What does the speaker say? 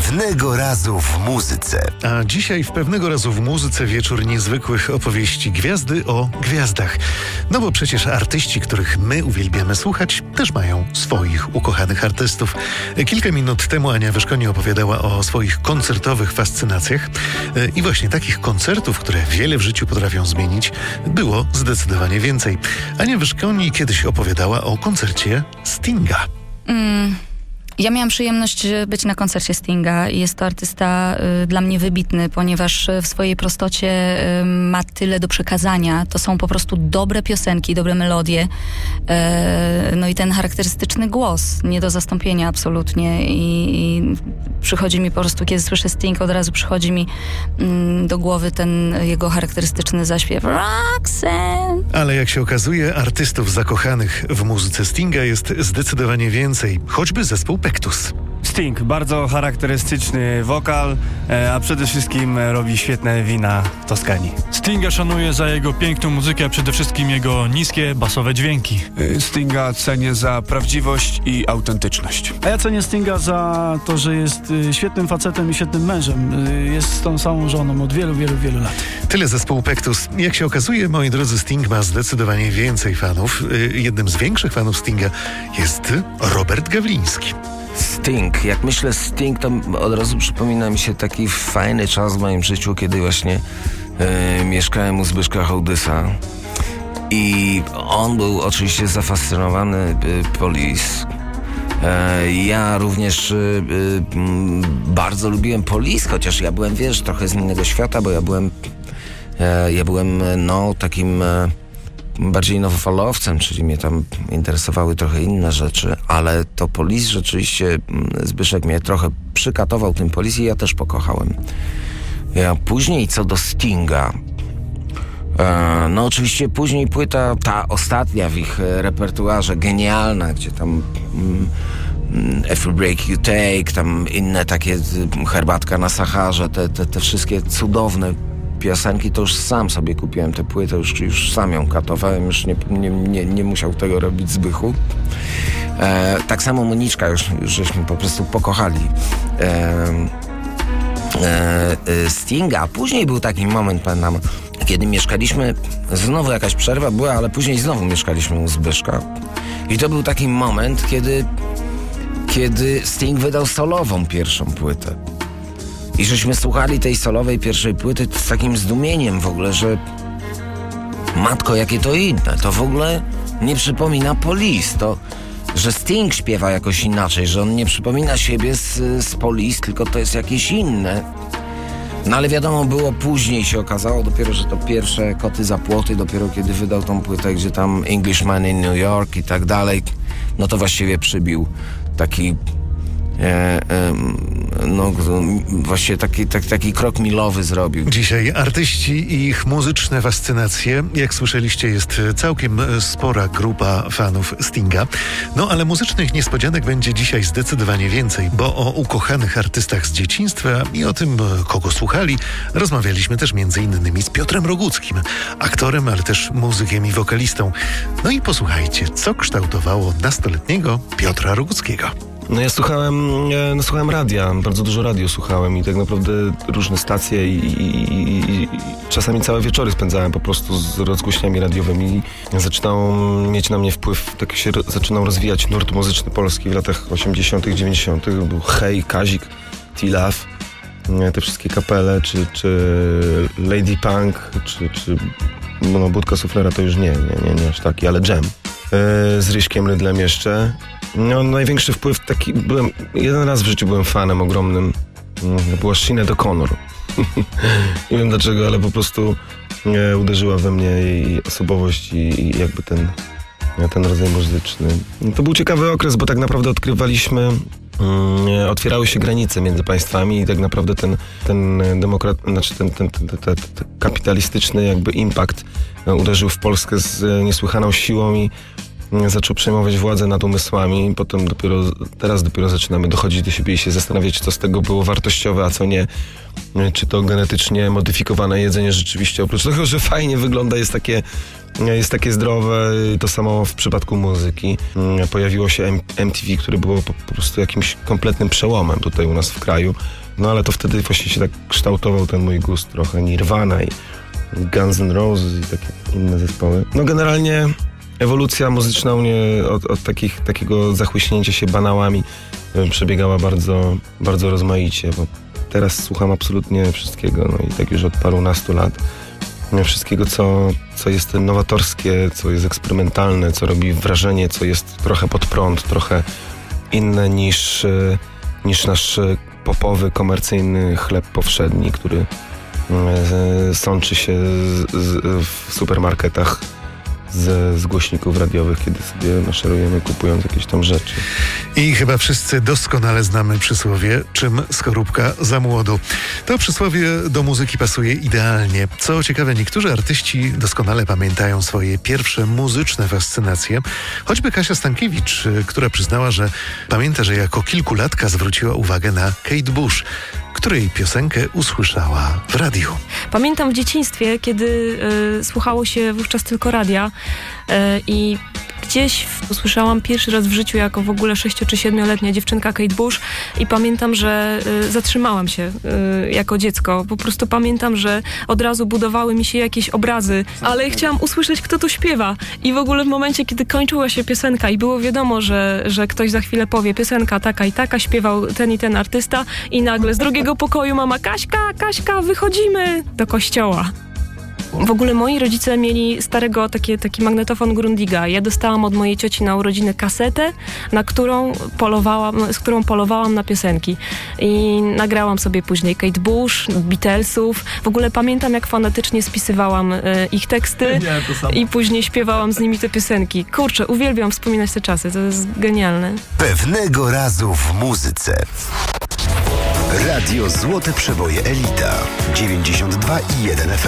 Pewnego razu w muzyce. A dzisiaj w Pewnego razu w muzyce wieczór niezwykłych opowieści gwiazdy o gwiazdach. No bo przecież artyści, których my uwielbiamy słuchać, też mają swoich ukochanych artystów. Kilka minut temu Ania Wyszkonie opowiadała o swoich koncertowych fascynacjach. I właśnie takich koncertów, które wiele w życiu potrafią zmienić, było zdecydowanie więcej. Ania Wyszkoni kiedyś opowiadała o koncercie Stinga. Ja miałam przyjemność być na koncercie Stinga i jest to artysta dla mnie wybitny, ponieważ w swojej prostocie ma tyle do przekazania. To są po prostu dobre piosenki, dobre melodie. No i ten charakterystyczny głos, nie do zastąpienia absolutnie. I przychodzi mi po prostu, kiedy słyszę Sting, od razu przychodzi mi do głowy ten jego charakterystyczny zaśpiew. Roxanne! Ale jak się okazuje, artystów zakochanych w muzyce Stinga jest zdecydowanie więcej. Choćby zespół Pektus. Sting, bardzo charakterystyczny wokal, a przede wszystkim robi świetne wina w Toskanii. Stinga szanuję za jego piękną muzykę, a przede wszystkim jego niskie, basowe dźwięki. Stinga cenię za prawdziwość i autentyczność. A ja cenię Stinga za to, że jest świetnym facetem i świetnym mężem. Jest z tą samą żoną od wielu, wielu, wielu lat. Tyle zespół Pektus. Jak się okazuje, moi drodzy, Sting ma zdecydowanie więcej fanów. Jednym z większych fanów Stinga jest Robert Gawliński. Sting. Jak myślę Sting, to od razu przypomina mi się taki fajny czas w moim życiu, kiedy właśnie mieszkałem u Zbyszka Hołdysa i on był oczywiście zafascynowany Police. Ja również bardzo lubiłem Police, chociaż ja byłem, trochę z innego świata, bo ja byłem takim bardziej nowofalowcem, czyli mnie tam interesowały trochę inne rzeczy, ale to Police rzeczywiście, Zbyszek mnie trochę przykatował tym Police i ja też pokochałem. Później co do Stinga, oczywiście później płyta, ta ostatnia w ich repertuarze, genialna, gdzie tam Every Break You Take, tam inne takie, Herbatka na Saharze, te wszystkie cudowne piosenki, to już sam sobie kupiłem tę płytę, już sam ją katowałem, już nie musiał tego robić Zbychu. Tak samo Moniczka, już żeśmy po prostu pokochali Stinga. A później był taki moment, pamiętam, kiedy mieszkaliśmy, znowu jakaś przerwa była, ale później znowu mieszkaliśmy u Zbyszka. I to był taki moment, kiedy Sting wydał solową pierwszą płytę. I żeśmy słuchali tej solowej pierwszej płyty z takim zdumieniem w ogóle, że matko, jakie to inne. To w ogóle nie przypomina Police. To, że Sting śpiewa jakoś inaczej, że on nie przypomina siebie z Police, tylko to jest jakieś inne. No ale wiadomo, było później, się okazało dopiero, że to pierwsze Koty za płoty, dopiero kiedy wydał tą płytę, gdzie tam Englishman in New York i tak dalej, no to właściwie przybił taki właśnie taki krok milowy zrobił. Dzisiaj artyści i ich muzyczne fascynacje. Jak słyszeliście, jest całkiem spora grupa fanów Stinga. No ale muzycznych niespodzianek będzie dzisiaj zdecydowanie więcej, bo o ukochanych artystach z dzieciństwa i o tym, kogo słuchali, rozmawialiśmy też m.in. z Piotrem Roguckim, aktorem, ale też muzykiem i wokalistą. No i posłuchajcie, co kształtowało nastoletniego Piotra Roguckiego. No ja słuchałem radia, bardzo dużo radio słuchałem i tak naprawdę różne stacje i czasami całe wieczory spędzałem po prostu z rozgłośniami radiowymi. Zaczynał mieć na mnie wpływ, tak się zaczynał rozwijać nurt muzyczny polski w latach 80., 90. Był Hej, Kazik, T-Love, te wszystkie kapele, czy Lady Punk, czy Budka Suflera to już nie aż taki, ale Jam. Z Ryśkiem Rydlem jeszcze. No, największy wpływ taki, jeden raz w życiu byłem fanem ogromnym, była Sinead O'Connor. Nie wiem dlaczego, ale po prostu uderzyła we mnie jej osobowość i jakby ten rodzaj muzyczny. To był ciekawy okres, bo tak naprawdę otwierały się granice między państwami i tak naprawdę ten kapitalistyczny jakby impact uderzył w Polskę z niesłychaną siłą i zaczął przejmować władzę nad umysłami. Potem teraz dopiero zaczynamy dochodzić do siebie i się zastanawiać, co z tego było wartościowe, a co nie. Czy to genetycznie modyfikowane jedzenie rzeczywiście, oprócz tego, że fajnie wygląda, jest takie jest takie zdrowe. To samo w przypadku muzyki. Pojawiło się MTV, które było po prostu jakimś kompletnym przełomem tutaj u nas w kraju. No ale to wtedy właśnie się tak kształtował ten mój gust trochę. Nirvana i Guns N' Roses i takie inne zespoły. No generalnie ewolucja muzyczna u mnie od takiego zachłyśnięcia się banałami przebiegała bardzo, bardzo rozmaicie, bo teraz słucham absolutnie wszystkiego, no i tak już od parunastu lat. Wszystkiego, co jest nowatorskie, co jest eksperymentalne, co robi wrażenie, co jest trochę pod prąd, trochę inne niż nasz popowy, komercyjny chleb powszedni, który sączy się w supermarketach z głośników radiowych, kiedy sobie maszerujemy, kupując jakieś tam rzeczy. I chyba wszyscy doskonale znamy przysłowie, czym skorupka za młodu. To przysłowie do muzyki pasuje idealnie. Co ciekawe, niektórzy artyści doskonale pamiętają swoje pierwsze muzyczne fascynacje. Choćby Kasia Stankiewicz, która przyznała, że pamięta, że jako kilkulatka zwróciła uwagę na Kate Bush, której piosenkę usłyszała w radiu. Pamiętam w dzieciństwie, kiedy słuchało się wówczas tylko radia i gdzieś usłyszałam pierwszy raz w życiu jako w ogóle 6- czy 7-letnia dziewczynka Kate Bush i pamiętam, że zatrzymałam się jako dziecko. Po prostu pamiętam, że od razu budowały mi się jakieś obrazy, ale chciałam usłyszeć, kto to śpiewa. I w ogóle w momencie, kiedy kończyła się piosenka i było wiadomo, że ktoś za chwilę powie piosenka taka i taka, śpiewał ten i ten artysta i nagle z drugiego pokoju mama: Kaśka, wychodzimy do kościoła. W ogóle moi rodzice mieli starego taki magnetofon Grundiga. Ja dostałam od mojej cioci na urodziny kasetę, z którą polowałam na piosenki. I nagrałam sobie później Kate Bush, Beatlesów. W ogóle pamiętam, jak fanatycznie spisywałam ich teksty i później śpiewałam z nimi te piosenki. Kurczę, uwielbiam wspominać te czasy, to jest genialne. Pewnego razu w muzyce. Radio Złote Przeboje Elita 92,1 FM.